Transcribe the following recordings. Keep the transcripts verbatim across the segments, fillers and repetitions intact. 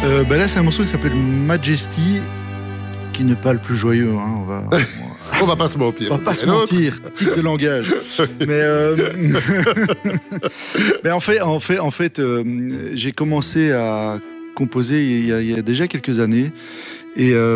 euh, bah Là, c'est un morceau qui s'appelle Majesty, qui n'est pas le plus joyeux. Hein. On va, on va... on va pas se mentir. On va pas se mentir. Type de langage. Mais, euh... mais en fait, en fait, en fait, euh, j'ai commencé à composer il y a, il y a déjà quelques années, et, euh,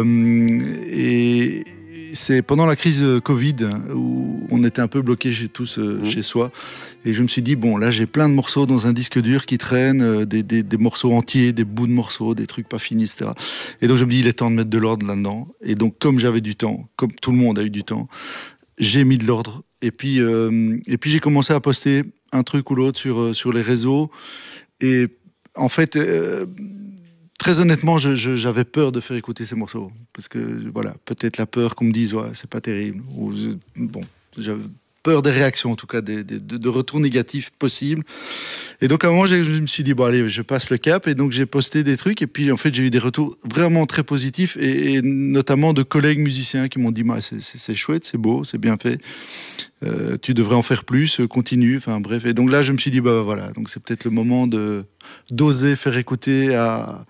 et c'est pendant la crise Covid où on était un peu bloqués chez tous euh, mmh. chez soi, et je me suis dit bon, là j'ai plein de morceaux dans un disque dur qui traînent, euh, des, des, des morceaux entiers, des bouts de morceaux, des trucs pas finis, et cetera. Et donc je me dis il est temps de mettre de l'ordre là-dedans. Et donc comme j'avais du temps, comme tout le monde a eu du temps, j'ai mis de l'ordre. Et puis euh, et puis j'ai commencé à poster un truc ou l'autre sur euh, sur les réseaux. Et en fait, euh, très honnêtement, je, je, j'avais peur de faire écouter ces morceaux. Parce que, voilà, peut-être la peur qu'on me dise, ouais, c'est pas terrible. Ou, bon, j'avais peur des réactions, en tout cas, des, des, de, de retours négatifs possibles. Et donc, à un moment, je me suis dit, bon, allez, je passe le cap. Et donc, j'ai posté des trucs. Et puis, en fait, j'ai eu des retours vraiment très positifs. Et, et notamment de collègues musiciens qui m'ont dit, bah, c'est, c'est, c'est chouette, c'est beau, c'est bien fait. Euh, tu devrais en faire plus, continue. Enfin, bref. Et donc là, je me suis dit, bah, voilà. Donc, c'est peut-être le moment de, d'oser faire écouter à...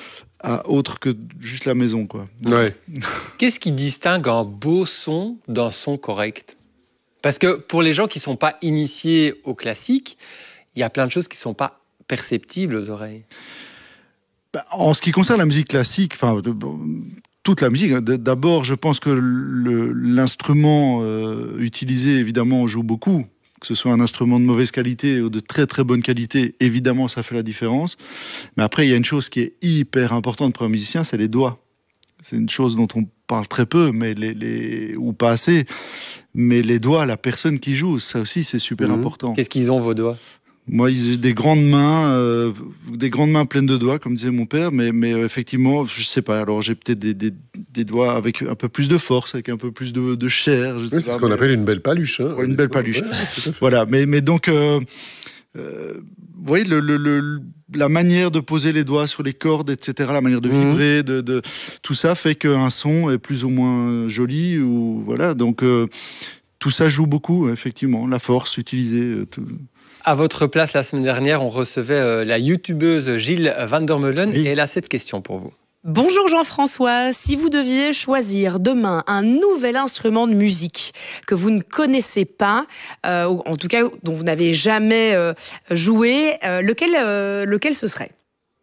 à autre que juste la maison, quoi. Ouais. Qu'est-ce qui distingue un beau son d'un son correct ? Parce que pour les gens qui ne sont pas initiés au classique, il y a plein de choses qui ne sont pas perceptibles aux oreilles. Bah, en ce qui concerne la musique classique, enfin, toute la musique, d'abord, je pense que le, l'instrument euh, utilisé, évidemment, joue beaucoup. Que ce soit un instrument de mauvaise qualité ou de très très bonne qualité, évidemment, ça fait la différence. Mais après, il y a une chose qui est hyper importante pour un musicien, c'est les doigts. C'est une chose dont on parle très peu, mais les, les... ou pas assez. Mais les doigts, la personne qui joue, ça aussi, c'est super mmh. important. Qu'est-ce qu'ils ont, vos doigts ? Moi, ils ont des grandes mains, euh, des grandes mains pleines de doigts, comme disait mon père, mais, mais euh, effectivement, je sais pas. Alors, j'ai peut-être des, des, des doigts avec un peu plus de force, avec un peu plus de, de chair. Je sais oui, pas, c'est ce qu'on mais... appelle une belle paluche. Hein, ouais, une belle paluche. Ouais, voilà. Mais, mais donc, euh, euh, vous voyez, le, le, le, la manière de poser les doigts sur les cordes, et cetera, la manière de vibrer, mmh. de, de, tout ça fait qu'un son est plus ou moins joli. Ou, voilà. Donc, euh, tout ça joue beaucoup, effectivement. La force utilisée. Euh, tout... À votre place, la semaine dernière, on recevait euh, la youtubeuse Gilles Van der Meulen, oui. et elle a cette question pour vous. Bonjour Jean-François, si vous deviez choisir demain un nouvel instrument de musique que vous ne connaissez pas, euh, ou en tout cas dont vous n'avez jamais euh, joué, euh, lequel, euh, lequel ce serait ?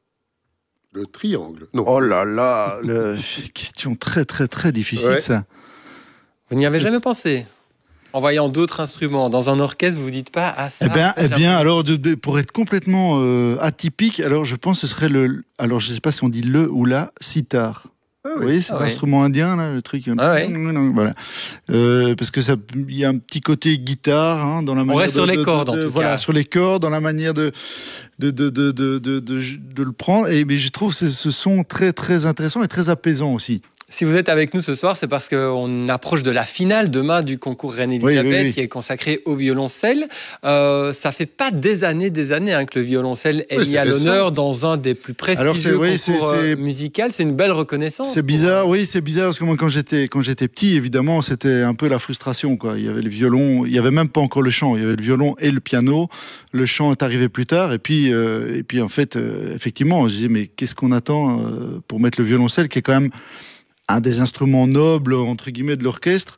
Le triangle. Non. Oh là là, le... question très très très difficile, ouais. ça. Vous n'y avez jamais pensé ? En voyant d'autres instruments dans un orchestre, vous vous dites pas ah ça. Eh bien, eh bien, alors de, de, pour être complètement euh, atypique, alors je pense que ce serait le, alors je sais pas si on dit le ou la sitar. Ah oui. Vous voyez, c'est ah l'instrument oui. indien là, le truc. Ah oui. Voilà. Euh, parce que ça, il y a un petit côté guitare hein, dans la manière. On reste de, sur les de, cordes de, de, en tout voilà, cas. Sur les cordes, dans la manière de de de de de de, de, de le prendre. Et mais je trouve ce, ce son très très intéressant et très apaisant aussi. Si vous êtes avec nous ce soir, c'est parce qu'on approche de la finale demain du concours Reine-Élisabeth oui, oui, oui. qui est consacré au violoncelle. Euh, ça fait pas des années, des années hein, que le violoncelle est oui, mis à l'honneur ça. Dans un des plus prestigieux oui, concours c'est, c'est... musicaux. C'est une belle reconnaissance. C'est bizarre, pour... oui, c'est bizarre parce que moi, quand j'étais quand j'étais petit, évidemment, c'était un peu la frustration, quoi. Il y avait le violon, il y avait même pas encore le chant, il y avait le violon et le piano. Le chant est arrivé plus tard, et puis euh, et puis en fait, euh, effectivement, je disais mais qu'est-ce qu'on attend euh, pour mettre le violoncelle, qui est quand même un des instruments nobles, entre guillemets, de l'orchestre.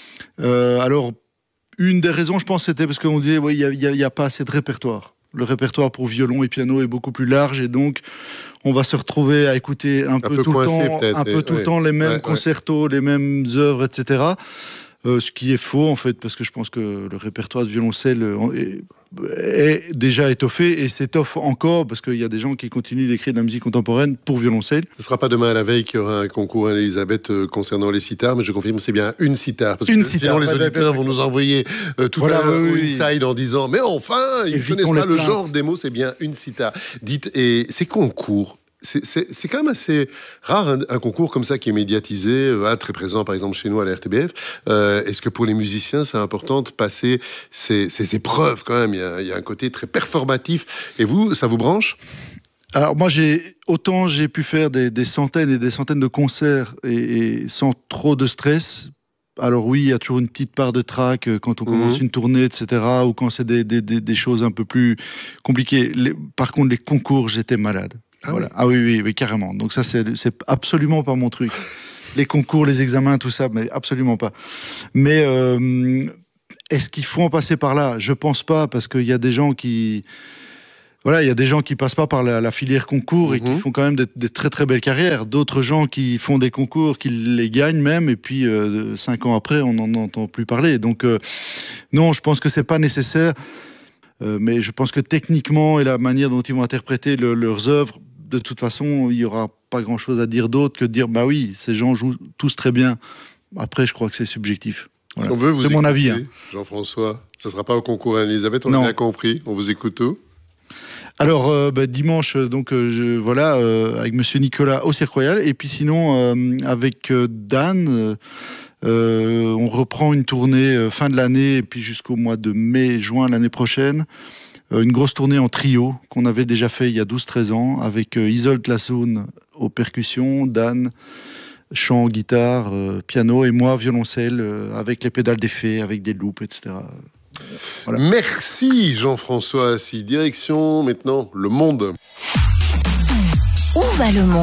Euh, alors, une des raisons, je pense, c'était parce qu'on disait, oui, il n'y a, a, a pas assez de répertoire. Le répertoire pour violon et piano est beaucoup plus large, et donc, on va se retrouver à écouter un, un peu, peu tout le temps, un peu tout ouais. le temps les mêmes ouais, concertos, ouais. les mêmes œuvres, et cetera. Euh, ce qui est faux, en fait, parce que je pense que le répertoire de violoncelle est, est déjà étoffé et s'étoffe encore, parce qu'il y a des gens qui continuent d'écrire de la musique contemporaine pour violoncelle. Ce ne sera pas demain à la veille qu'il y aura un concours Reine-Élisabeth euh, concernant les sitars, mais je confirme c'est bien une sitar. Parce une que sitar. Sinon, les auditeurs vont nous envoyer euh, tout voilà, à l'heure oui, inside oui. en disant « Mais enfin, ils ne connaissent pas le genre des mots, c'est bien une sitar. » Dites, et ces concours, C'est, c'est, c'est quand même assez rare un, un concours comme ça qui est médiatisé, euh, très présent par exemple chez nous à la R T B F. Euh, est-ce que pour les musiciens c'est important de passer ces, ces épreuves quand même ? Il y a, il y a un côté très performatif. Et vous, ça vous branche ? Alors moi, j'ai, autant j'ai pu faire des, des centaines et des centaines de concerts et, et sans trop de stress. Alors oui, il y a toujours une petite part de trac quand on commence mmh. une tournée, et cetera, ou quand c'est des, des, des, des choses un peu plus compliquées. Les, par contre, les concours, j'étais malade. Ah, voilà. Oui. ah oui, oui, oui, carrément. Donc ça, c'est, c'est absolument pas mon truc. Les concours, les examens, tout ça, mais absolument pas. Mais euh, est-ce qu'il faut en passer par là ? Je pense pas, parce qu'il y a des gens qui... Voilà, il y a des gens qui passent pas par la, la filière concours mmh. et qui font quand même des, des très très belles carrières. D'autres gens qui font des concours, qui les gagnent même, et puis euh, cinq ans après, on n'en entend plus parler. Donc euh, non, je pense que c'est pas nécessaire. Euh, mais je pense que techniquement et la manière dont ils vont interpréter le, leurs œuvres, de toute façon, il y aura pas grand-chose à dire d'autre que de dire bah oui, ces gens jouent tous très bien. Après, je crois que c'est subjectif. Voilà. On veut vous c'est mon avis. Hein. Jean-François, ça sera pas au concours Anne-Elisabeth, on l'a bien compris. On vous écoute tout. Alors euh, bah, dimanche, donc euh, je, voilà, euh, avec Monsieur Nicolas au Cirque Royal, et puis sinon euh, avec euh, Dan, euh, euh, on reprend une tournée euh, fin de l'année et puis jusqu'au mois de mai, juin l'année prochaine, euh, une grosse tournée en trio qu'on avait déjà fait il y a douze treize ans avec euh, Isolde Lassaune aux percussions, Dan chant, guitare, euh, piano et moi violoncelle euh, avec les pédales d'effet, avec des loops, et cetera. Voilà. Merci Jean-François Assy. Direction maintenant le monde. Où va le monde ?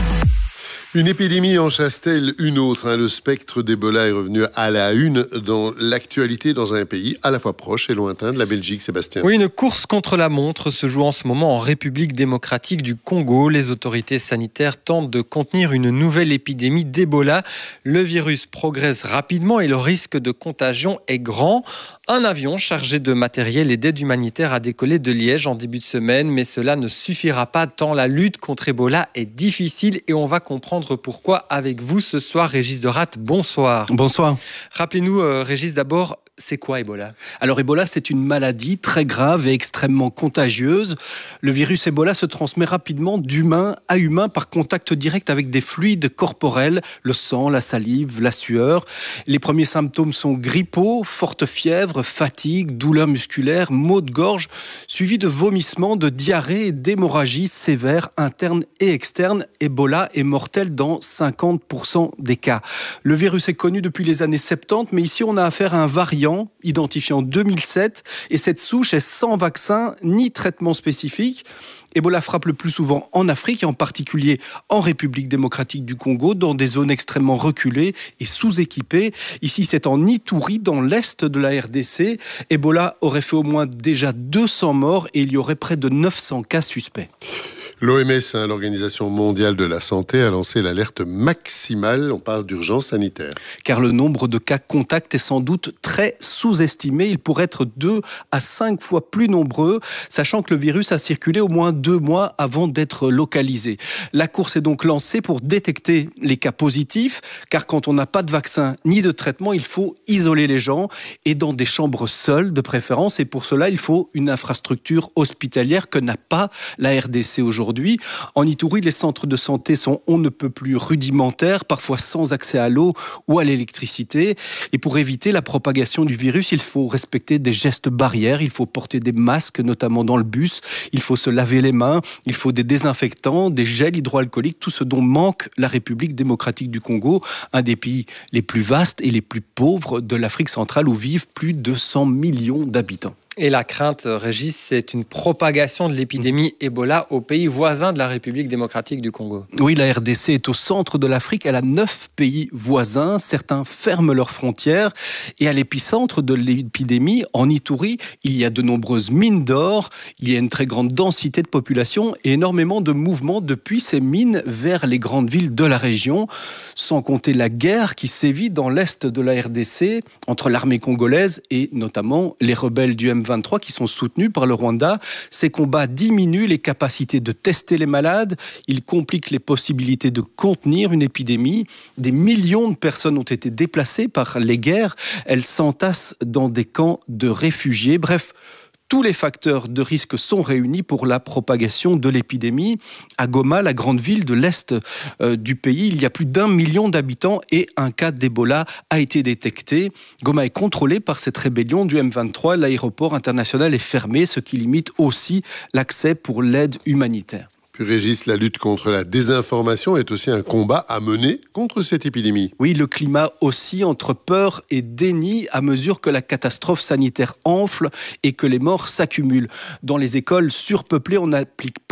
Une épidémie en chasse-t-elle une autre. Hein. Le spectre d'Ebola est revenu à la une dans l'actualité dans un pays à la fois proche et lointain de la Belgique, Sébastien. Oui, une course contre la montre se joue en ce moment en République démocratique du Congo. Les autorités sanitaires tentent de contenir une nouvelle épidémie d'Ebola. Le virus progresse rapidement et le risque de contagion est grand. Un avion chargé de matériel et d'aide humanitaire a décollé de Liège en début de semaine, mais cela ne suffira pas tant la lutte contre Ebola est difficile et on va comprendre pourquoi avec vous ce soir. Régis Derat, bonsoir. Bonsoir. Rappelez-nous, euh, Régis, d'abord, c'est quoi Ebola ? Alors Ebola, c'est une maladie très grave et extrêmement contagieuse. Le virus Ebola se transmet rapidement d'humain à humain par contact direct avec des fluides corporels, le sang, la salive, la sueur. Les premiers symptômes sont grippaux, forte fièvre, fatigue, douleurs musculaires, maux de gorge, suivis de vomissements, de diarrhée et d'hémorragies sévères internes et externes. Ebola est mortel dans cinquante pour cent des cas. Le virus est connu depuis les années soixante-dix, mais ici on a affaire à un variant identifié en deux mille sept et cette souche est sans vaccin ni traitement spécifique. Ebola frappe le plus souvent en Afrique et en particulier en République démocratique du Congo, dans des zones extrêmement reculées et sous-équipées. Ici, c'est en Ituri, dans l'est de la R D C. Ebola aurait fait au moins déjà deux cents morts et il y aurait près de neuf cents cas suspects. L'O M S, hein, l'Organisation mondiale de la santé, a lancé l'alerte maximale. On parle d'urgence sanitaire. Car le nombre de cas contacts est sans doute très sous-estimé. Il pourrait être deux à cinq fois plus nombreux, sachant que le virus a circulé au moins deux mois avant d'être localisé. La course est donc lancée pour détecter les cas positifs, car quand on n'a pas de vaccin ni de traitement, il faut isoler les gens et dans des chambres seules de préférence. Et pour cela, il faut une infrastructure hospitalière que n'a pas la R D C aujourd'hui. Aujourd'hui. En Ituri, les centres de santé sont on ne peut plus rudimentaires, parfois sans accès à l'eau ou à l'électricité. Et pour éviter la propagation du virus, il faut respecter des gestes barrières, il faut porter des masques, notamment dans le bus, il faut se laver les mains, il faut des désinfectants, des gels hydroalcooliques, tout ce dont manque la République démocratique du Congo, un des pays les plus vastes et les plus pauvres de l'Afrique centrale où vivent plus de cent millions d'habitants. Et la crainte, Régis, c'est une propagation de l'épidémie Ebola aux pays voisins de la République démocratique du Congo. Oui, la R D C est au centre de l'Afrique. Elle a neuf pays voisins. Certains ferment leurs frontières. Et à l'épicentre de l'épidémie, en Ituri, il y a de nombreuses mines d'or. Il y a une très grande densité de population et énormément de mouvements depuis ces mines vers les grandes villes de la région. Sans compter la guerre qui sévit dans l'est de la R D C entre l'armée congolaise et notamment les rebelles du M vingt-trois qui sont soutenus par le Rwanda. Ces combats diminuent les capacités de tester les malades, ils compliquent les possibilités de contenir une épidémie. Des millions de personnes ont été déplacées par les guerres, elles s'entassent dans des camps de réfugiés. Bref, tous les facteurs de risque sont réunis pour la propagation de l'épidémie. À Goma, la grande ville de l'est euh, du pays, il y a plus d'un million d'habitants et un cas d'Ebola a été détecté. Goma est contrôlée par cette rébellion du M vingt-trois. L'aéroport international est fermé, ce qui limite aussi l'accès pour l'aide humanitaire. Régis, la lutte contre la désinformation est aussi un combat à mener contre cette épidémie. Oui, le climat oscille entre peur et déni à mesure que la catastrophe sanitaire enfle et que les morts s'accumulent. Dans les écoles surpeuplées, on n'applique pas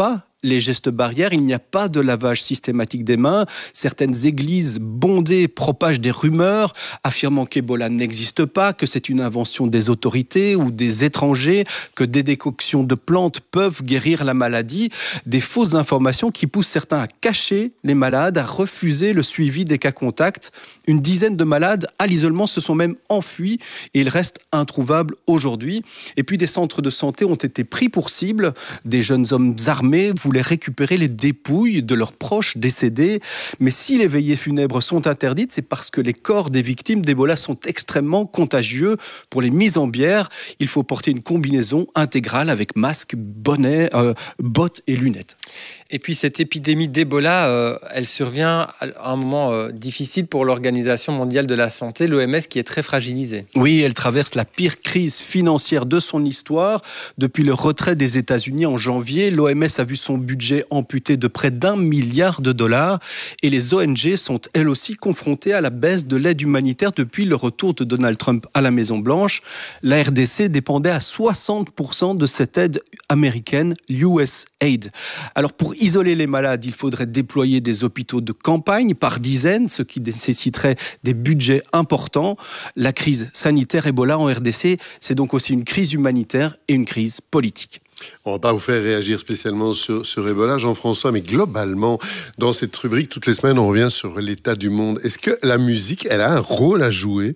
les gestes barrières, il n'y a pas de lavage systématique des mains. Certaines églises bondées propagent des rumeurs affirmant qu'Ebola n'existe pas, que c'est une invention des autorités ou des étrangers, que des décoctions de plantes peuvent guérir la maladie. Des fausses informations qui poussent certains à cacher les malades, à refuser le suivi des cas contacts. Une dizaine de malades à l'isolement se sont même enfuis et ils restent introuvables aujourd'hui. Et puis des centres de santé ont été pris pour cible. Des jeunes hommes armés voulaient récupérer les dépouilles de leurs proches décédés. Mais si les veillées funèbres sont interdites, c'est parce que les corps des victimes d'Ebola sont extrêmement contagieux. Pour les mises en bière, il faut porter une combinaison intégrale avec masque, bonnet, euh, bottes et lunettes. Et puis cette épidémie d'Ebola, euh, elle survient à un moment euh, difficile pour l'Organisation mondiale de la santé, l'O M S, qui est très fragilisée. Oui, elle traverse la pire crise financière de son histoire. Depuis le retrait des États-Unis en janvier, l'O M S a vu son budget amputé de près d'un milliard de dollars. Et les O N G sont elles aussi confrontées à la baisse de l'aide humanitaire depuis le retour de Donald Trump à la Maison-Blanche. La R D C dépendait à soixante pour cent de cette aide américaine, l'U S A I D. Alors pour isoler les malades, il faudrait déployer des hôpitaux de campagne par dizaines, ce qui nécessiterait des budgets importants. La crise sanitaire Ebola en R D C, c'est donc aussi une crise humanitaire et une crise politique. On ne va pas vous faire réagir spécialement sur, sur Ebola, Jean-François, mais globalement, dans cette rubrique, toutes les semaines, on revient sur l'état du monde. Est-ce que la musique, elle a un rôle à jouer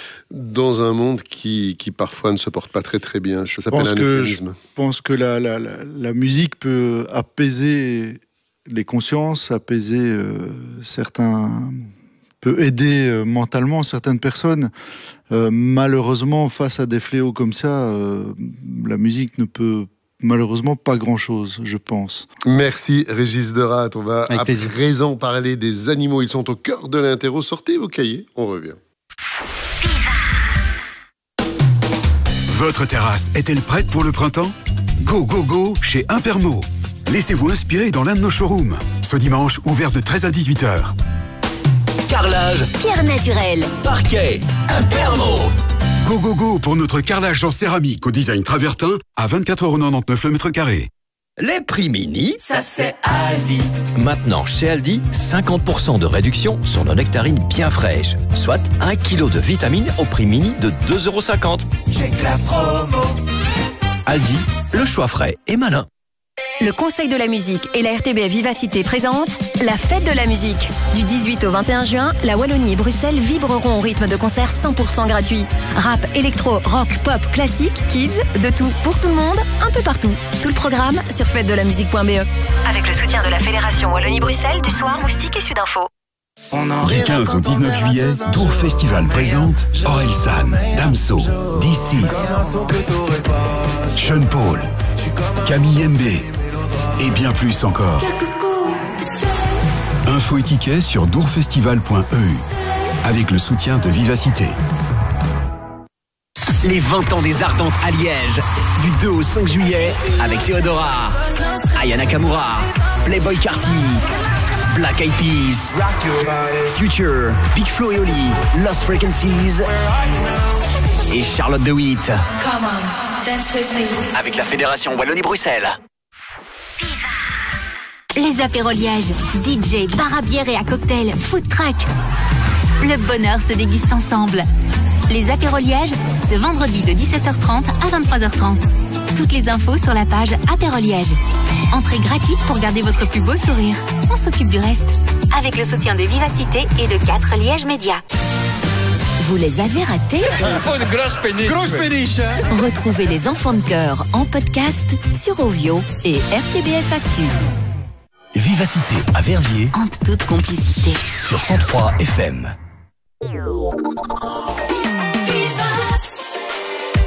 dans un monde qui, qui parfois ne se porte pas très très bien? Ça s'appelle un euphémisme. Je pense que la, la, la, la musique peut apaiser les consciences, apaiser euh, certains... peut aider euh, mentalement certaines personnes. Euh, malheureusement, face à des fléaux comme ça, euh, la musique ne peut malheureusement pas grand-chose, je pense. Merci Régis Deraat. On va Avec à plaisir. présent parler des animaux. Ils sont au cœur de l'interro. Sortez vos cahiers, on revient. Votre terrasse est-elle prête pour le printemps? Go, go, go chez Impermo. Laissez-vous inspirer dans l'un de nos showrooms. Ce dimanche, ouvert de treize à dix-huit heures. Carrelage, pierre naturelle, parquet, Impermo. Go, go, go pour notre carrelage en céramique au design travertin à vingt-quatre euros quatre-vingt-dix-neuf le mètre carré. Les prix mini, ça c'est Aldi. Maintenant, chez Aldi, cinquante pour cent de réduction sur nos nectarines bien fraîches. Soit un kilo de vitamines au prix mini de deux euros cinquante. J'ai que la promo. Aldi, le choix frais et malin. Le Conseil de la musique et la R T B F Vivacité présentent la fête de la musique. Du dix-huit au vingt et un juin, la Wallonie et Bruxelles vibreront au rythme de concerts cent pour cent gratuits. Rap, électro, rock, pop, classique, kids, de tout pour tout le monde, un peu partout. Tout le programme sur fête de la musique point b e. Avec le soutien de la Fédération Wallonie-Bruxelles, du Soir, Moustique et Sudinfo. Du quinze au dix-neuf juillet, Tour Festival présente Orelsan, Damso, D six, Sean Paul, Camille M B et bien plus encore. Info et tickets sur dourfestival point e u avec le soutien de Vivacité. Les vingt ans des Ardentes à Liège, du deux au cinq juillet, avec Théodora, Aya Nakamura, Playboy Carti, Black Eyed Peas, Future, Big Flo et Oli, Lost Frequencies et Charlotte de Witt. Avec la Fédération Wallonie-Bruxelles. Les apéroliages, D J, bar à bière et à cocktail, food truck. Le bonheur se déguste ensemble. Les apéroliages, ce vendredi de dix-sept heures trente à vingt-trois heures trente. Toutes les infos sur la page Apéroliage. Entrée gratuite pour garder votre plus beau sourire. On s'occupe du reste. Avec le soutien de Vivacité et de quatre Liège Média. Vous les avez ratés? Oh, une grosse péniche. Grosse péniche. Retrouvez les enfants de cœur en podcast sur Ovio et R T B F Actu. Vivacité à Verviers. En toute complicité. Sur cent trois F M.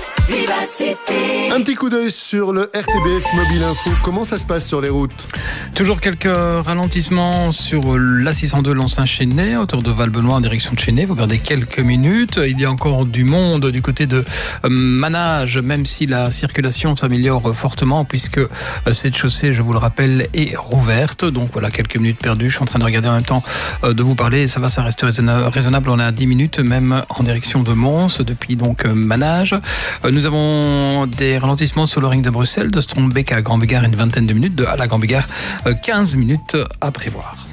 Un petit coup d'œil sur le R T B F Mobile Info. Comment ça se passe sur les routes? Toujours quelques ralentissements sur l'A six cent deux Lons-Saint-Chénet, autour de Val-Benoît en direction de Chénet. Vous perdez quelques minutes. Il y a encore du monde du côté de Manage, même si la circulation s'améliore fortement, puisque cette chaussée, je vous le rappelle, est rouverte. Donc voilà, quelques minutes perdues. Je suis en train de regarder en même temps de vous parler. Ça va, ça reste raisonnable. On est à dix minutes, même en direction de Mons, depuis donc Manage. Nous avons des ralentissements sur le ring de Bruxelles, de Strombeek à Grand-Bégard, une vingtaine de minutes, de Halle à Grand-Bégard, quinze minutes à prévoir.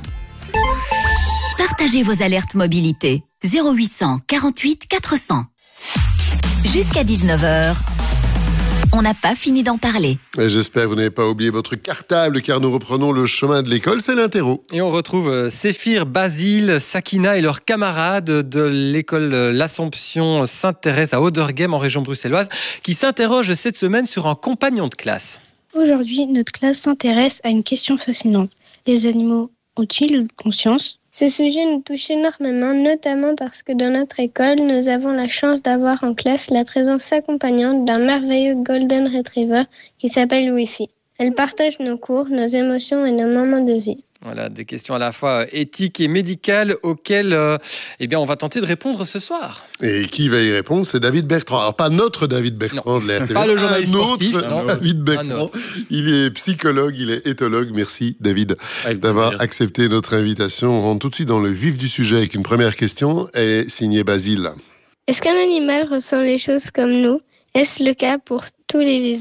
Partagez vos alertes mobilité. zéro huit cent quarante-huit quatre cents. Jusqu'à dix-neuf heures. On n'a pas fini d'en parler. Et j'espère que vous n'avez pas oublié votre cartable, car nous reprenons le chemin de l'école, c'est l'interro. Et on retrouve Séphir, Basile, Sakina et leurs camarades de l'école L'Assomption Sainte-Thérèse à Oderghem en région bruxelloise, qui s'interrogent cette semaine sur un compagnon de classe. Aujourd'hui, notre classe s'intéresse à une question fascinante. Les animaux ont-ils conscience ? Ce sujet nous touche énormément, notamment parce que dans notre école, nous avons la chance d'avoir en classe la présence accompagnante d'un merveilleux Golden Retriever qui s'appelle Wifi. Elle partage nos cours, nos émotions et nos moments de vie. Voilà, des questions à la fois éthiques et médicales auxquelles euh, eh bien, on va tenter de répondre ce soir. Et qui va y répondre ? C'est David Bertrand. Alors, pas notre David Bertrand non. de la R T V. Pas le journaliste un sportif. Autre Non. David Bertrand. Il est psychologue, il est éthologue. Merci, David, avec d'avoir plaisir. accepté notre invitation. On rentre tout de suite dans le vif du sujet avec une première question. Elle est signée Basile. Est-ce qu'un animal ressent les choses comme nous ? Est-ce le cas pour tous les vivants ?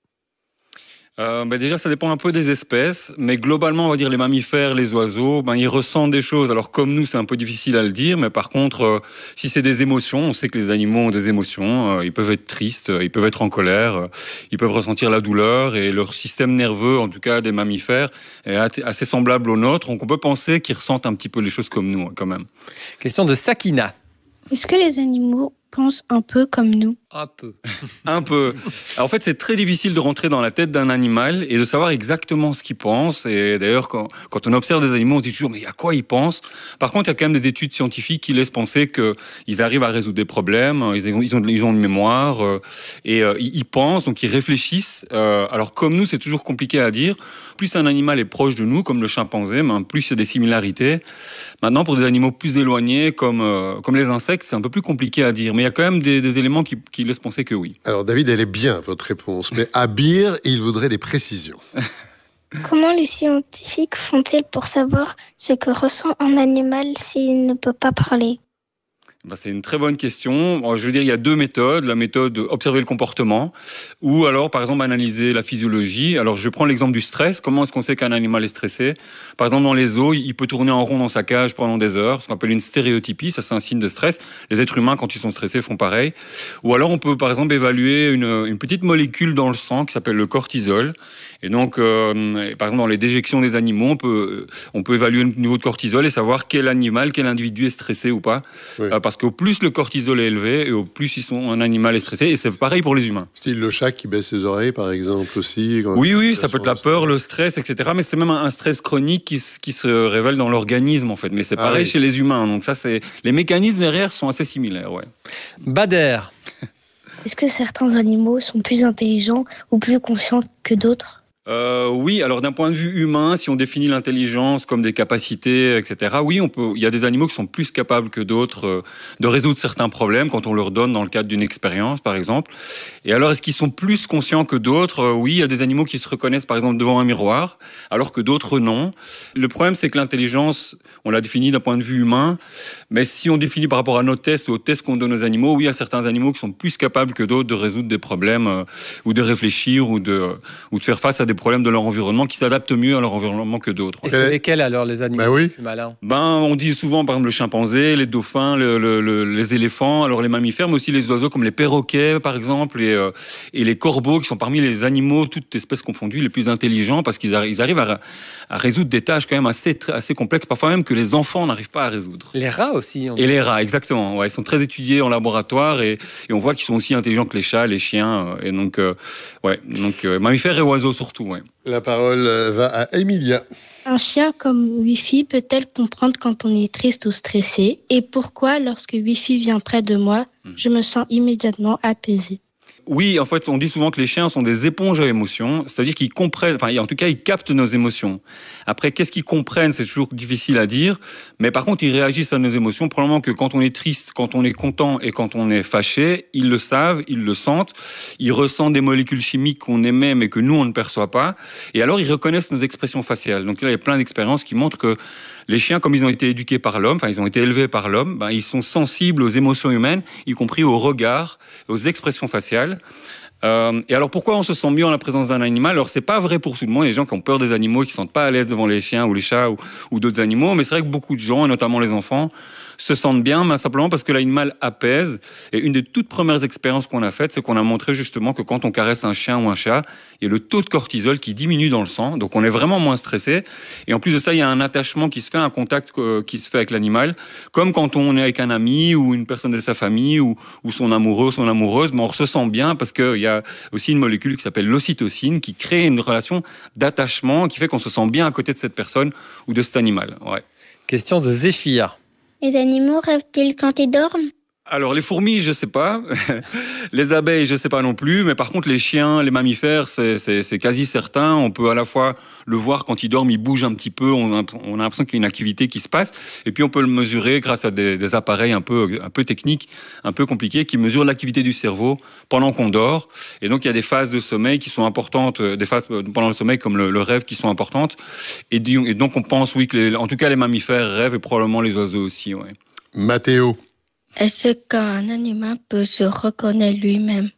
Euh, ben déjà, ça dépend un peu des espèces, mais globalement, on va dire les mammifères, les oiseaux, ben ils ressentent des choses. Alors comme nous, c'est un peu difficile à le dire, mais par contre, euh, si c'est des émotions, on sait que les animaux ont des émotions. Euh, ils peuvent être tristes, ils peuvent être en colère, euh, ils peuvent ressentir la douleur, et leur système nerveux, en tout cas des mammifères, est assez semblable au nôtre. Donc on peut penser qu'ils ressentent un petit peu les choses comme nous, quand même. Question de Sakina. Est-ce que les animaux pensent un peu comme nous ? Un peu. Un peu. Alors, en fait, c'est très difficile de rentrer dans la tête d'un animal et de savoir exactement ce qu'il pense. Et d'ailleurs, quand, quand on observe des animaux, on se dit toujours, mais à quoi ils pensent ? Par contre, il y a quand même des études scientifiques qui laissent penser qu'ils arrivent à résoudre des problèmes, ils ont, ils ont, ils ont une mémoire, euh, et euh, ils pensent, donc ils réfléchissent. Euh, alors, comme nous, c'est toujours compliqué à dire. Plus un animal est proche de nous, comme le chimpanzé, ben, plus il y a des similarités. Maintenant, pour des animaux plus éloignés, comme, euh, comme les insectes, c'est un peu plus compliqué à dire. Mais il y a quand même des, des éléments qui, qui laissent penser que oui. Alors David, elle est bien votre réponse, mais Abir, il voudrait des précisions. Comment les scientifiques font-ils pour savoir ce que ressent un animal s'il ne peut pas parler ? Ben, c'est une très bonne question. Je veux dire, il y a deux méthodes. La méthode observer le comportement, ou alors, par exemple, analyser la physiologie. Alors, je prends l'exemple du stress. Comment est-ce qu'on sait qu'un animal est stressé ? Par exemple, dans les zoos, il peut tourner en rond dans sa cage pendant des heures, ce qu'on appelle une stéréotypie. Ça, c'est un signe de stress. Les êtres humains, quand ils sont stressés, font pareil. Ou alors, on peut, par exemple, évaluer une, une petite molécule dans le sang qui s'appelle le cortisol. Et donc, euh, par exemple, dans les déjections des animaux, on peut, on peut évaluer le niveau de cortisol et savoir quel animal, quel individu est stressé ou pas. Oui. Euh, parce qu'au plus le cortisol est élevé, et au plus ils sont, un animal est stressé. Et c'est pareil pour les humains. Style le chat qui baisse ses oreilles, par exemple, aussi. Oui, oui, ça peut être la peur, le stress, et cetera. Mais c'est même un stress chronique qui, qui se révèle dans l'organisme, en fait. Mais c'est pareil ah, oui. chez les humains. Donc ça, c'est les mécanismes derrière sont assez similaires, ouais. Bader. Est-ce que certains animaux sont plus intelligents ou plus conscients que d'autres ? Euh, oui, alors d'un point de vue humain, si on définit l'intelligence comme des capacités, et cetera, oui, on peut. Il y a des animaux qui sont plus capables que d'autres euh, de résoudre certains problèmes quand on leur donne dans le cadre d'une expérience, par exemple. Et alors, est-ce qu'ils sont plus conscients que d'autres ? euh, Oui, il y a des animaux qui se reconnaissent, par exemple, devant un miroir, alors que d'autres non. Le problème, c'est que l'intelligence, on l'a définie d'un point de vue humain, mais si on définit par rapport à nos tests ou aux tests qu'on donne aux animaux, oui, il y a certains animaux qui sont plus capables que d'autres de résoudre des problèmes euh, ou de réfléchir ou de ou de faire face à des problèmes de leur environnement qui s'adaptent mieux à leur environnement que d'autres. Et c'est lesquels alors les animaux ben oui. plus malins ? Ben, on dit souvent par exemple le chimpanzé, les dauphins, le, le, le, les éléphants, alors les mammifères, mais aussi les oiseaux comme les perroquets par exemple, et, euh, et les corbeaux qui sont parmi les animaux, toutes espèces confondues, les plus intelligents parce qu'ils arri- ils arrivent à, à résoudre des tâches quand même assez, assez complexes, parfois même que les enfants n'arrivent pas à résoudre. Les rats aussi. Et les rats, exactement. Ouais, ils sont très étudiés en laboratoire et, et on voit qu'ils sont aussi intelligents que les chats, les chiens, et donc, euh, ouais, donc euh, mammifères et oiseaux surtout, ouais. La parole va à Emilia. Un chien comme Wifi peut-elle comprendre quand on est triste ou stressé ? Et pourquoi, lorsque Wifi vient près de moi, je me sens immédiatement apaisée ? oui, en fait, on dit souvent que les chiens sont des éponges à émotions, c'est-à-dire qu'ils comprennent, enfin, en tout cas, ils captent nos émotions. Après, qu'est-ce qu'ils comprennent, c'est toujours difficile à dire, mais par contre, ils réagissent à nos émotions. Probablement que quand on est triste, quand on est content et quand on est fâché, ils le savent, ils le sentent, ils ressentent des molécules chimiques qu'on émet mais que nous, on ne perçoit pas, et alors ils reconnaissent nos expressions faciales. Donc là, il y a plein d'expériences qui montrent que les chiens, comme ils ont été éduqués par l'homme, enfin, ils ont été élevés par l'homme, ben, ils sont sensibles aux émotions humaines, y compris au regard, aux expressions faciales. Euh, et alors pourquoi on se sent mieux en la présence d'un animal? Alors c'est pas vrai pour tout le monde, il y a des gens qui ont peur des animaux, qui ne se sentent pas à l'aise devant les chiens ou les chats ou, ou d'autres animaux, mais c'est vrai que beaucoup de gens, et notamment les enfants, se sentent bien, mais simplement parce que l'animal apaise. Et une des toutes premières expériences qu'on a faites, c'est qu'on a montré justement que quand on caresse un chien ou un chat, il y a le taux de cortisol qui diminue dans le sang, donc on est vraiment moins stressé. Et en plus de ça, il y a un attachement qui se fait, un contact euh, qui se fait avec l'animal, comme quand on est avec un ami ou une personne de sa famille ou, ou son amoureux, son amoureuse, mais on se sent bien parce qu'il y a aussi une molécule qui s'appelle l'ocytocine qui crée une relation d'attachement qui fait qu'on se sent bien à côté de cette personne ou de cet animal. Ouais. Question de Zéphir. Les animaux rêvent-ils quand ils dorment? Alors les fourmis, je sais pas. Les abeilles, je sais pas non plus. Mais par contre, les chiens, les mammifères, c'est, c'est, c'est quasi certain. On peut à la fois le voir quand ils dorment, ils bougent un petit peu. On a, on a l'impression qu'il y a une activité qui se passe. Et puis on peut le mesurer grâce à des, des appareils un peu, un peu techniques, un peu compliqués, qui mesurent l'activité du cerveau pendant qu'on dort. Et donc il y a des phases de sommeil qui sont importantes, des phases pendant le sommeil comme le, le rêve qui sont importantes. Et, et donc on pense oui que, les, en tout cas, les mammifères rêvent et probablement les oiseaux aussi. Ouais. Mathéo. Est-ce qu'un animal peut se reconnaître lui-même?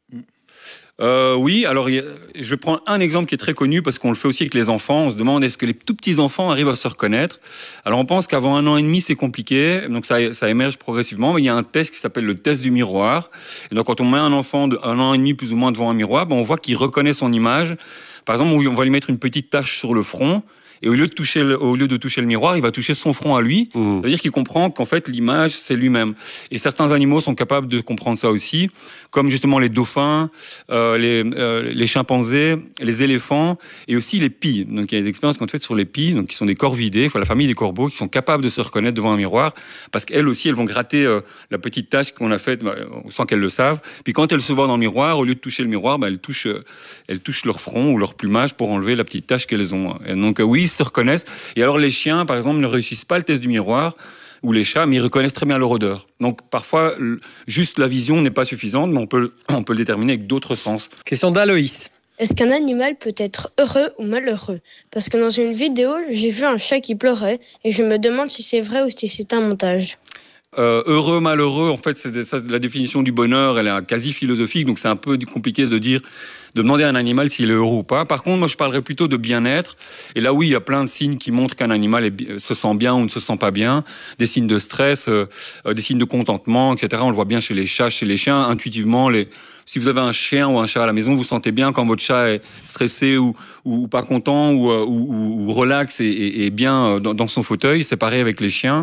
Euh, oui, alors je vais prendre un exemple qui est très connu parce qu'on le fait aussi avec les enfants. On se demande est-ce que les tout petits enfants arrivent à se reconnaître. Alors on pense qu'avant un an et demi c'est compliqué, donc ça, ça émerge progressivement. Mais il y a un test qui s'appelle le test du miroir. Et donc quand on met un enfant de un an et demi plus ou moins devant un miroir, ben, on voit qu'il reconnaît son image. Par exemple, on va lui mettre une petite tache sur le front. Et au lieu de toucher le, au lieu de toucher le miroir, il va toucher son front à lui. Mmh. C'est-à-dire qu'il comprend qu'en fait, l'image, c'est lui-même. Et certains animaux sont capables de comprendre ça aussi, comme justement les dauphins, euh, les, euh, les chimpanzés, les éléphants et aussi les pies. Donc il y a des expériences qu'on a faites sur les pies, donc qui sont des corvidés, enfin la famille des corbeaux, qui sont capables de se reconnaître devant un miroir, parce qu'elles aussi, elles vont gratter euh, la petite tache qu'on a faite, bah, sans qu'elles le savent. Puis quand elles se voient dans le miroir, au lieu de toucher le miroir, bah, elles touchent, euh, elles touchent leur front ou leur plumage pour enlever la petite tache qu'elles ont. Et donc euh, oui, se reconnaissent. Et alors les chiens, par exemple, ne réussissent pas le test du miroir, ou les chats, mais ils reconnaissent très bien leur odeur. Donc parfois, juste la vision n'est pas suffisante, mais on peut, on peut le déterminer avec d'autres sens. Question d'Aloïs. Est-ce qu'un animal peut être heureux ou malheureux? Parce que dans une vidéo, j'ai vu un chat qui pleurait, et je me demande si c'est vrai ou si c'est un montage. Euh, heureux, malheureux, en fait, c'est ça, la définition du bonheur, elle est quasi philosophique, donc c'est un peu compliqué de dire, de demander à un animal s'il est heureux ou pas. Par contre, moi, je parlerais plutôt de bien-être. Et là, oui, il y a plein de signes qui montrent qu'un animal est, se sent bien ou ne se sent pas bien. Des signes de stress, euh, des signes de contentement, et cetera. On le voit bien chez les chats, chez les chiens. Intuitivement, les, si vous avez un chien ou un chat à la maison, vous sentez bien quand votre chat est stressé ou, ou pas content ou, ou, ou relax et, et, et bien dans, dans son fauteuil. C'est pareil avec les chiens.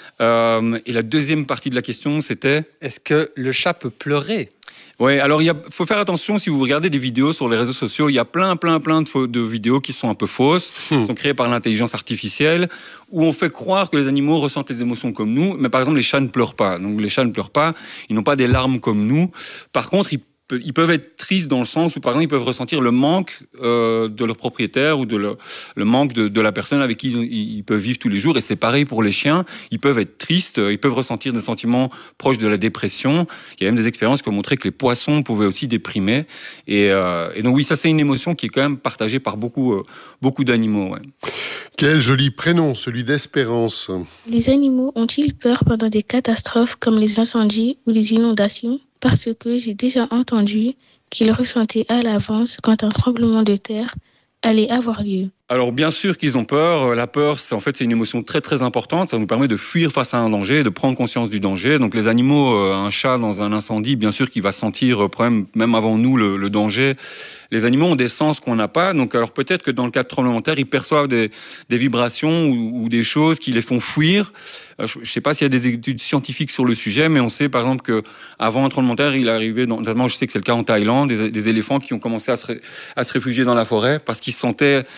Euh, et la deuxième partie de la question, c'était... Est-ce que le chat peut pleurer? Oui, alors il y a, faut faire attention si vous regardez des vidéos sur les réseaux sociaux, il y a plein, plein, plein de, de vidéos qui sont un peu fausses, hmm. qui sont créées par l'intelligence artificielle, où on fait croire que les animaux ressentent les émotions comme nous, mais par exemple les chats ne pleurent pas. Donc les chats ne pleurent pas, ils n'ont pas des larmes comme nous. Par contre, ils Ils peuvent être tristes dans le sens où, par exemple, ils peuvent ressentir le manque euh, de leur propriétaire ou de le, le manque de, de la personne avec qui ils, ils peuvent vivre tous les jours. Et c'est pareil pour les chiens. Ils peuvent être tristes, ils peuvent ressentir des sentiments proches de la dépression. Il y a même des expériences qui ont montré que les poissons pouvaient aussi déprimer. Et, euh, et donc oui, ça c'est une émotion qui est quand même partagée par beaucoup, euh, beaucoup d'animaux. Ouais. Quel joli prénom, celui d'Espérance. Les animaux ont-ils peur pendant des catastrophes comme les incendies ou les inondations? Parce que j'ai déjà entendu qu'ils ressentaient à l'avance quand un tremblement de terre allait avoir lieu. Alors bien sûr qu'ils ont peur. La peur, c'est en fait c'est une émotion très très importante. Ça nous permet de fuir face à un danger, de prendre conscience du danger. Donc les animaux, un chat dans un incendie, bien sûr qu'il va sentir même avant nous le, le danger. Les animaux ont des sens qu'on n'a pas. Donc alors peut-être que dans le cas de tremblement de terre, ils perçoivent des, des vibrations ou, ou des choses qui les font fuir. Je ne sais pas s'il y a des études scientifiques sur le sujet, mais on sait par exemple que avant un tremblement de terre, il est arrivé, dans, notamment je sais que c'est le cas en Thaïlande, des, des éléphants qui ont commencé à se, à se réfugier dans la forêt parce qu'ils sentaient. Alors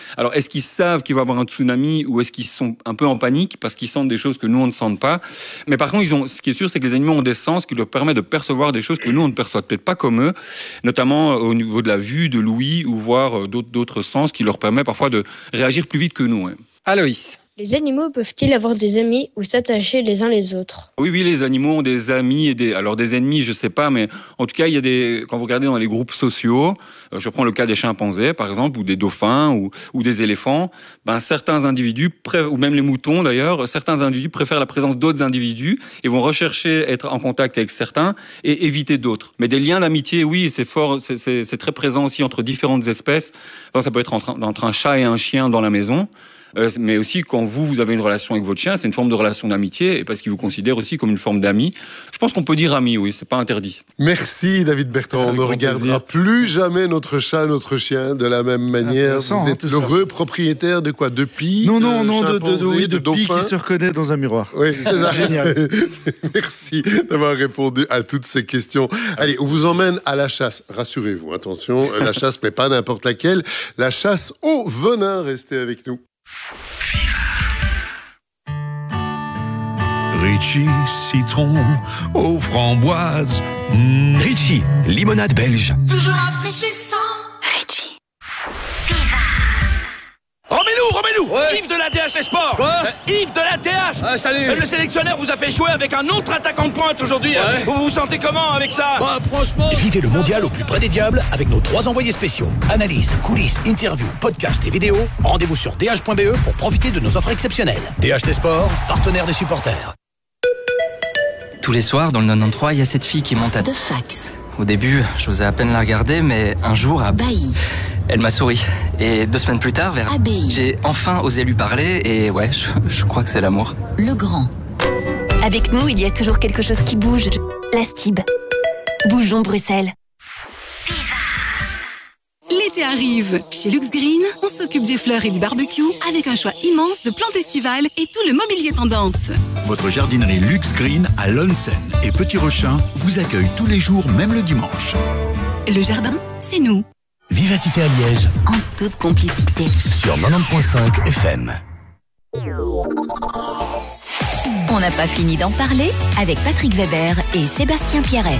est-ce qu'ils savent qu'il va y avoir un tsunami ou est-ce qu'ils sont un peu en panique parce qu'ils sentent des choses que nous, on ne sent pas. Mais par contre, ils ont, ce qui est sûr, c'est que les animaux ont des sens qui leur permettent de percevoir des choses que nous, on ne perçoit peut-être pas comme eux, notamment au niveau de la vue, de l'ouïe ou voire d'autres, d'autres sens qui leur permettent parfois de réagir plus vite que nous. Ouais. Aloïs. Les animaux peuvent-ils avoir des amis ou s'attacher les uns les autres? Oui, oui, les animaux ont des amis et des, alors des ennemis, je sais pas, mais en tout cas, il y a des, quand vous regardez dans les groupes sociaux, je prends le cas des chimpanzés, par exemple, ou des dauphins, ou, ou des éléphants, ben, certains individus, ou même les moutons d'ailleurs, certains individus préfèrent la présence d'autres individus et vont rechercher être en contact avec certains et éviter d'autres. Mais des liens d'amitié, oui, c'est fort, c'est, c'est, c'est très présent aussi entre différentes espèces. Enfin, ça peut être entre, entre un chat et un chien dans la maison. Euh, mais aussi quand vous, vous avez une relation avec votre chien, c'est une forme de relation d'amitié et parce qu'il vous considère aussi comme une forme d'ami. Je pense qu'on peut dire ami, oui, c'est pas interdit. Merci David Bertrand. Avec on ne regardera plaisir. Plus jamais notre chat, notre chien de la même manière. Vous êtes l'heureux ça. Propriétaire de quoi? De pie? Non, non, non, de, de, de, oui, de, de pie qui se reconnaît dans un miroir. Oui, c'est ça. Génial. Merci d'avoir répondu à toutes ces questions. Allez, on vous emmène à la chasse. Rassurez-vous, attention, la chasse, mais pas n'importe laquelle. La chasse au venin. Restez avec nous. Ritchie, citron aux framboises. Mmh. Ritchie, limonade belge. Toujours rafraîchissant. Ritchie. Remets-nous, remets-nous ouais. Yves de la D H Les Sports. Quoi euh, Yves de la D H. Ah, salut. euh, Le sélectionneur vous a fait jouer avec un autre attaquant de pointe aujourd'hui. Ouais. Vous vous sentez comment avec ça? Bah, franchement... Vivez le mondial au plus près des diables avec nos trois envoyés spéciaux. Analyse, coulisses, interviews, podcasts et vidéos. Rendez-vous sur d h point b e pour profiter de nos offres exceptionnelles. D H Les Sports, partenaire des supporters. Tous les soirs, dans le quatre-vingt-treize, il y a cette fille qui monte à... De fax. Au début, j'osais à peine la regarder, mais un jour, à... Bailly. Elle m'a souri. Et deux semaines plus tard, vers... Abbaye. J'ai enfin osé lui parler, et ouais, je, je crois que c'est l'amour. Le Grand. Avec nous, il y a toujours quelque chose qui bouge. La Stib. Bougeons Bruxelles. L'été arrive. Chez Lux Green, on s'occupe des fleurs et du barbecue avec un choix immense de plantes estivales et tout le mobilier tendance. Votre jardinerie Lux Green à Lonsen et Petit Rochin vous accueille tous les jours, même le dimanche. Le jardin, c'est nous. Vivacité à Liège. En toute complicité. Sur quatre-vingt-dix point cinq F M. On n'a pas fini d'en parler avec Patrick Weber et Sébastien Pierret.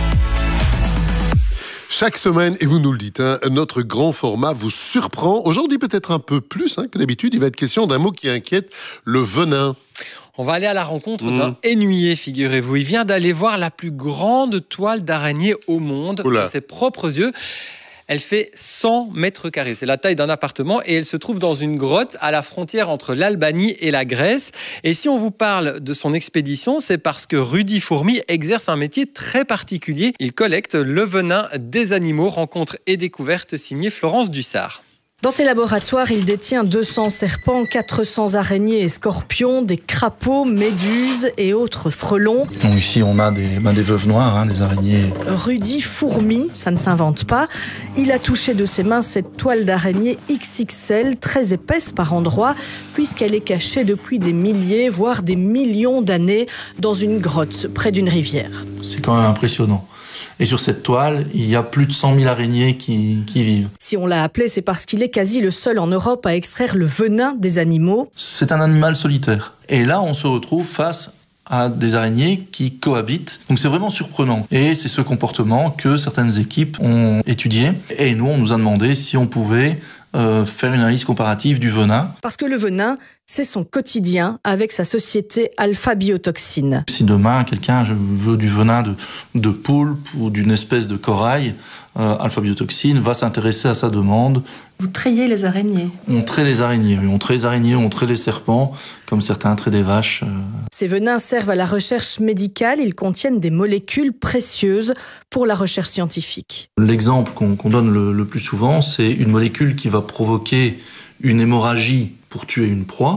Chaque semaine, et vous nous le dites, hein, notre grand format vous surprend. Aujourd'hui, peut-être un peu plus hein, que d'habitude, il va être question d'un mot qui inquiète, le venin. On va aller à la rencontre mmh. d'un énuier, figurez-vous. Il vient d'aller voir la plus grande toile d'araignée au monde de ses propres yeux. Elle fait cent mètres carrés. C'est la taille d'un appartement et elle se trouve dans une grotte à la frontière entre l'Albanie et la Grèce. Et si on vous parle de son expédition, c'est parce que Rudy Fourmi exerce un métier très particulier. Il collecte le venin des animaux. Rencontre et découverte signée Florence Dussard. Dans ses laboratoires, il détient deux cents serpents, quatre cents araignées et scorpions, des crapauds, méduses et autres frelons. Bon, ici, on a des, ben, des veuves noires, hein, des araignées. Rudy Fourmi, ça ne s'invente pas. Il a touché de ses mains cette toile d'araignée X X L, très épaisse par endroits, puisqu'elle est cachée depuis des milliers, voire des millions d'années, dans une grotte près d'une rivière. C'est quand même impressionnant. Et sur cette toile, il y a plus de cent mille araignées qui, qui vivent. Si on l'a appelé, c'est parce qu'il est quasi le seul en Europe à extraire le venin des animaux. C'est un animal solitaire. Et là, on se retrouve face à des araignées qui cohabitent. Donc c'est vraiment surprenant. Et c'est ce comportement que certaines équipes ont étudié. Et nous, on nous a demandé si on pouvait euh, faire une analyse comparative du venin. Parce que le venin, c'est son quotidien avec sa société Alpha Biotoxine. Si demain, quelqu'un veut du venin de, de poulpe ou d'une espèce de corail, euh, Alpha Biotoxine va s'intéresser à sa demande. Vous trayez les araignées? On traite les araignées, oui. On traite les araignées, on traite les serpents, comme certains traitent des vaches. Euh... Ces venins servent à la recherche médicale. Ils contiennent des molécules précieuses pour la recherche scientifique. L'exemple qu'on, qu'on donne le, le plus souvent, c'est une molécule qui va provoquer une hémorragie pour tuer une proie.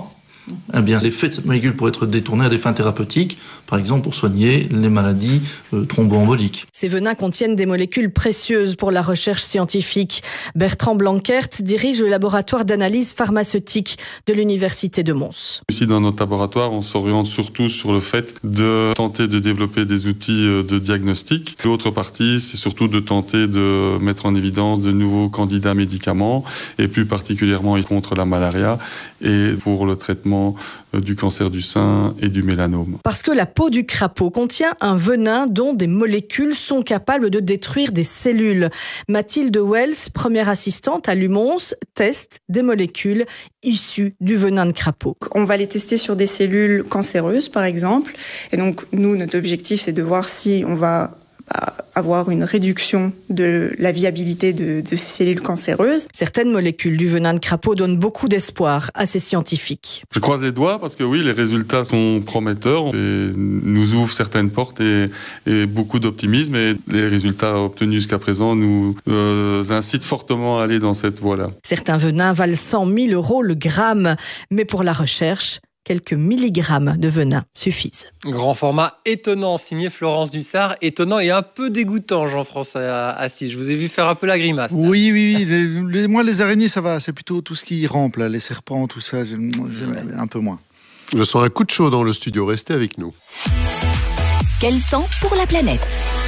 Eh bien, l'effet de cette molécule pourrait être détourné à des fins thérapeutiques, par exemple pour soigner les maladies euh, thromboemboliques. Ces venins contiennent des molécules précieuses pour la recherche scientifique. Bertrand Blankert dirige le laboratoire d'analyse pharmaceutique de l'Université de Mons. Ici, dans notre laboratoire, on s'oriente surtout sur le fait de tenter de développer des outils de diagnostic. L'autre partie, c'est surtout de tenter de mettre en évidence de nouveaux candidats médicaments, et plus particulièrement contre la malaria et pour le traitement du cancer du sein et du mélanome. Parce que la peau du crapaud contient un venin dont des molécules sont capables de détruire des cellules. Mathilde Wells, première assistante à l'U M O N S, teste des molécules issues du venin de crapaud. On va les tester sur des cellules cancéreuses, par exemple. Et donc, nous, notre objectif, c'est de voir si on va avoir une réduction de la viabilité de, de ces cellules cancéreuses. Certaines molécules du venin de crapaud donnent beaucoup d'espoir à ces scientifiques. Je croise les doigts parce que oui, les résultats sont prometteurs et nous ouvrent certaines portes et, et beaucoup d'optimisme. Et les résultats obtenus jusqu'à présent nous euh, incitent fortement à aller dans cette voie-là. Certains venins valent cent mille euros le gramme, mais pour la recherche, quelques milligrammes de venin suffisent. Grand format étonnant, signé Florence Dussart. Étonnant et un peu dégoûtant, Jean-François Assis. Je vous ai vu faire un peu la grimace. Là. Oui, oui, oui. Les, les, moi, les araignées, ça va. C'est plutôt tout ce qui rampe, là, les serpents, tout ça. J'aime, j'aime un peu moins. Je sens un coup de chaud dans le studio. Restez avec nous. Quel temps pour la planète ?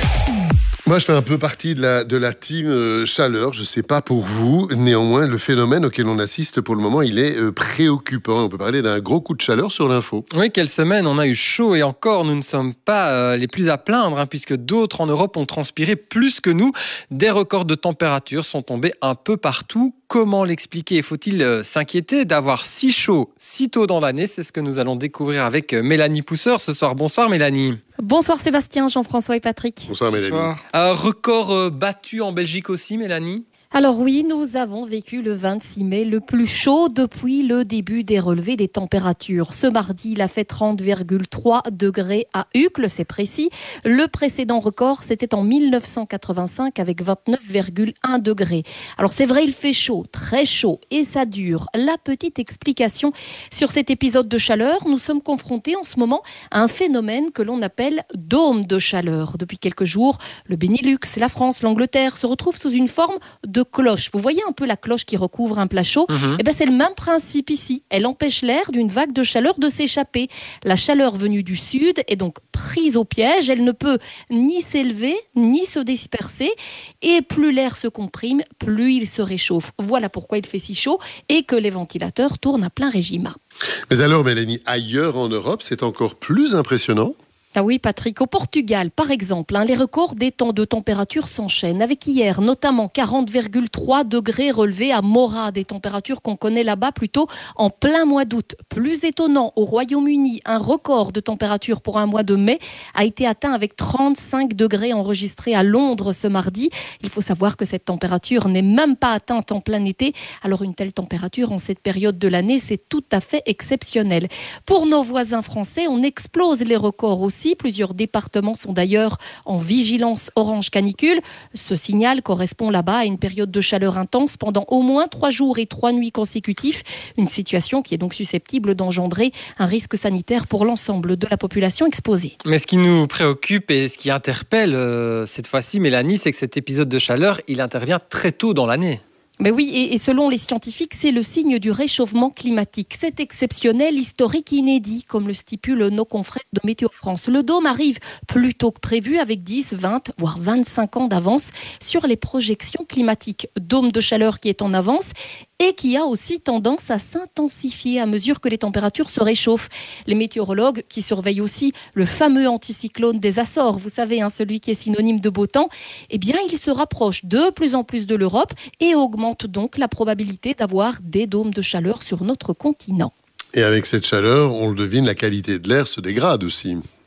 Moi, je fais un peu partie de la, de la team euh, chaleur. Je ne sais pas pour vous. Néanmoins, le phénomène auquel on assiste pour le moment, il est euh, préoccupant. On peut parler d'un gros coup de chaleur sur l'info. Oui, quelle semaine. On a eu chaud et encore, nous ne sommes pas euh, les plus à plaindre, hein, puisque d'autres en Europe ont transpiré plus que nous. Des records de température sont tombés un peu partout. Comment l'expliquer ? Faut-il euh, s'inquiéter d'avoir si chaud, si tôt dans l'année ? C'est ce que nous allons découvrir avec euh, Mélanie Pousseur ce soir. Bonsoir Mélanie. Bonsoir Sébastien, Jean-François et Patrick. Bonsoir Mélanie. Bonsoir. Un record euh, battu en Belgique aussi, Mélanie ? Alors oui, nous avons vécu le vingt-six mai le plus chaud depuis le début des relevés des températures. Ce mardi, il a fait trente virgule trois degrés à Uccle, c'est précis. Le précédent record, c'était en mille neuf cent quatre-vingt-cinq avec vingt-neuf virgule un degrés. Alors c'est vrai, il fait chaud, très chaud et ça dure. La petite explication sur cet épisode de chaleur, nous sommes confrontés en ce moment à un phénomène que l'on appelle dôme de chaleur. Depuis quelques jours, le Benelux, la France, l'Angleterre se retrouvent sous une forme de de cloche. Vous voyez un peu la cloche qui recouvre un plat chaud ? Mmh. Eh ben, c'est le même principe ici. Elle empêche l'air d'une vague de chaleur de s'échapper. La chaleur venue du sud est donc prise au piège. Elle ne peut ni s'élever, ni se disperser. Et plus l'air se comprime, plus il se réchauffe. Voilà pourquoi il fait si chaud et que les ventilateurs tournent à plein régime. Mais alors, Mélanie, ailleurs en Europe, c'est encore plus impressionnant ? Ah oui, Patrick, au Portugal, par exemple, hein, les records des temps de température s'enchaînent. Avec hier, notamment quarante virgule trois degrés relevés à Mora, des températures qu'on connaît là-bas plutôt en plein mois d'août. Plus étonnant, au Royaume-Uni, un record de température pour un mois de mai a été atteint avec trente-cinq degrés enregistrés à Londres ce mardi. Il faut savoir que cette température n'est même pas atteinte en plein été. Alors une telle température en cette période de l'année, c'est tout à fait exceptionnel. Pour nos voisins français, on explose les records aussi. Plusieurs départements sont d'ailleurs en vigilance orange canicule. Ce signal correspond là-bas à une période de chaleur intense pendant au moins trois jours et trois nuits consécutifs. Une situation qui est donc susceptible d'engendrer un risque sanitaire pour l'ensemble de la population exposée. Mais ce qui nous préoccupe et ce qui interpelle euh, cette fois-ci, Mélanie, c'est que cet épisode de chaleur, il intervient très tôt dans l'année. Mais oui, et, et selon les scientifiques, c'est le signe du réchauffement climatique. C'est exceptionnel, historique, inédit, comme le stipulent nos confrères de Météo France. Le dôme arrive plus tôt que prévu, avec dix, vingt, voire vingt-cinq ans d'avance sur les projections climatiques. Dôme de chaleur qui est en avance et qui a aussi tendance à s'intensifier à mesure que les températures se réchauffent. Les météorologues qui surveillent aussi le fameux anticyclone des Açores, vous savez, hein, celui qui est synonyme de beau temps, eh bien, il se rapproche de plus en plus de l'Europe et augmente donc la probabilité d'avoir des dômes de chaleur sur notre continent. Et avec cette chaleur, on le devine, la qualité de l'air se dégrade aussi.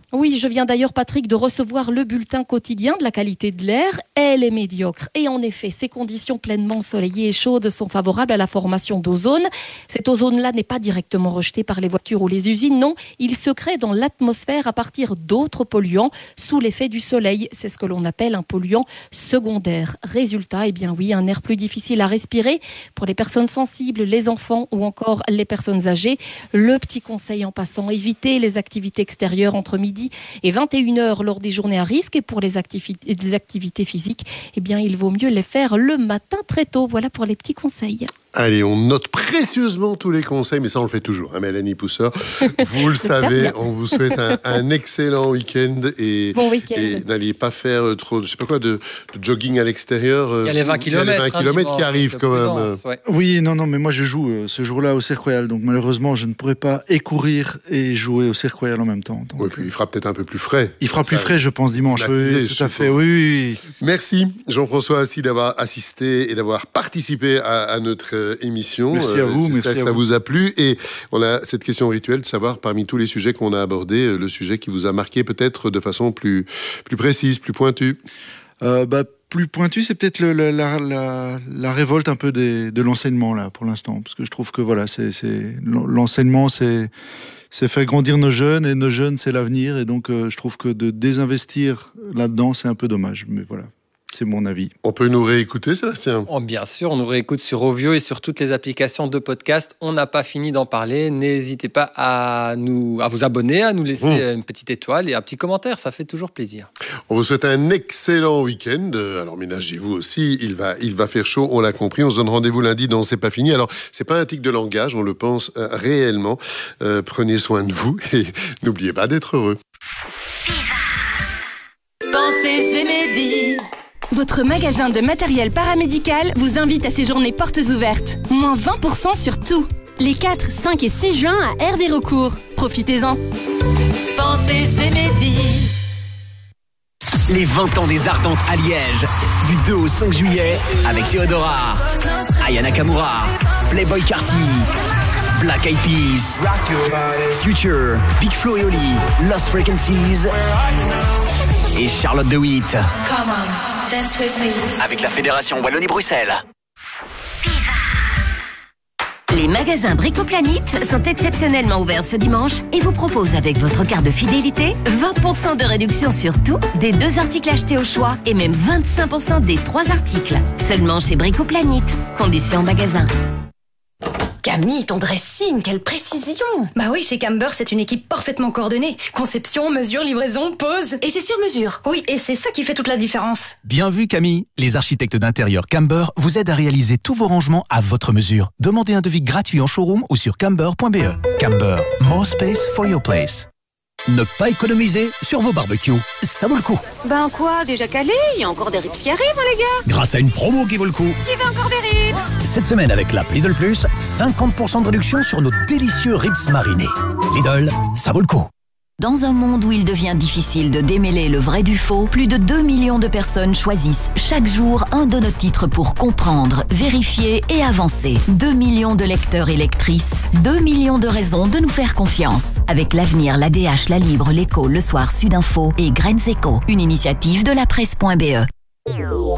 Oui, je viens d'ailleurs, Patrick, de recevoir le bulletin quotidien de la qualité de l'air. Elle est médiocre. Et en effet, ces conditions pleinement ensoleillées et chaudes sont favorables à la formation d'ozone. Cet ozone-là n'est pas directement rejeté par les voitures ou les usines, non. Il se crée dans l'atmosphère à partir d'autres polluants sous l'effet du soleil. C'est ce que l'on appelle un polluant secondaire. Résultat, eh bien oui, un air plus difficile à respirer pour les personnes sensibles, les enfants ou encore les personnes âgées. Le petit conseil en passant, évitez les activités extérieures entre midi et vingt et une heures lors des journées à risque. Et pour les activités, des activités physiques, eh bien, il vaut mieux les faire le matin très tôt. Voilà pour les petits conseils. Allez, on note précieusement tous les conseils, mais ça on le fait toujours, hein, Mélanie Pousseur. Vous le savez, on vous souhaite un, un excellent week-end et, bon week-end. et n'allez pas faire trop, je sais pas quoi, de, de jogging à l'extérieur. Il y a les vingt kilomètres, il y a les vingt kilomètres hein, qui arrivent quand même. Ouais. Oui, non, non, mais moi je joue euh, ce jour-là au Cirque Royal, donc malheureusement je ne pourrai pas écourir et jouer au Cirque Royal en même temps. Donc, oui, puis il fera peut-être un peu plus frais. Il fera plus ça, frais, je pense, dimanche. Oui, tout à fait. Oui, oui, oui. Merci Jean-François Assis d'avoir assisté et d'avoir participé à, à notre euh, émission. Merci à vous. J'espère merci que à ça vous. vous a plu. Et on a cette question rituelle de savoir, parmi tous les sujets qu'on a abordés, le sujet qui vous a marqué peut-être de façon plus, plus précise, plus pointue. Euh, bah, plus pointu, c'est peut-être le, la, la, la, la révolte un peu des, de l'enseignement, là, pour l'instant. Parce que je trouve que voilà, c'est, c'est, l'enseignement, c'est, c'est faire grandir nos jeunes, et nos jeunes, c'est l'avenir. Et donc, euh, je trouve que de désinvestir là-dedans, c'est un peu dommage. Mais voilà. C'est mon avis. On peut nous réécouter, Sébastien ? Oh, bien sûr, on nous réécoute sur Ovio et sur toutes les applications de podcast. On n'a pas fini d'en parler. N'hésitez pas à, nous, à vous abonner, à nous laisser mmh. une petite étoile et un petit commentaire. Ça fait toujours plaisir. On vous souhaite un excellent week-end. Alors ménagez-vous aussi. Il va, il va faire chaud, on l'a compris. On se donne rendez-vous lundi dans C'est pas fini. Alors, c'est pas un tic de langage, on le pense euh, réellement. Euh, prenez soin de vous et n'oubliez pas d'être heureux. Pensez Gémédi. Votre magasin de matériel paramédical vous invite à séjourner portes ouvertes. Moins vingt pour cent sur tout. Les quatre, cinq et six juin à Hervé Recourt. Profitez-en. Pensez Gémédi. Les vingt ans des Ardentes à Liège. Du deux au cinq juillet avec Théodora, Aya Nakamura, Playboy Carti, Black Eyed Peas, Future, Big Flo et Oli, Lost Frequencies et Charlotte de Witt. Come on, dance with me. Avec la Fédération Wallonie-Bruxelles. Les magasins Bricoplanète sont exceptionnellement ouverts ce dimanche et vous proposent avec votre carte de fidélité vingt pour cent de réduction sur tout, des deux articles achetés au choix et même vingt-cinq pour cent des trois articles. Seulement chez Bricoplanète. Conditions en magasin. Camille, ton dressing, quelle précision! Bah oui, chez Camber, c'est une équipe parfaitement coordonnée. Conception, mesure, livraison, pose. Et c'est sur mesure. Oui, et c'est ça qui fait toute la différence. Bien vu, Camille. Les architectes d'intérieur Camber vous aident à réaliser tous vos rangements à votre mesure. Demandez un devis gratuit en showroom ou sur camber point b e. Camber, more space for your place. Ne pas économiser sur vos barbecues, ça vaut le coup. Ben quoi, déjà calé? Il y a encore des ribs qui arrivent, hein, les gars. Grâce à une promo qui vaut le coup. Qui veut encore des ribs? Cette semaine avec l'app Lidl Plus, cinquante pour cent de réduction sur nos délicieux ribs marinés. Lidl, ça vaut le coup. Dans un monde où il devient difficile de démêler le vrai du faux, plus de deux millions de personnes choisissent chaque jour un de nos titres pour comprendre, vérifier et avancer. deux millions de lecteurs et lectrices, deux millions de raisons de nous faire confiance. Avec l'Avenir, l'A D H, La Libre, l'Écho, Le Soir, Sudinfo et Graines Éco, une initiative de la presse point b e.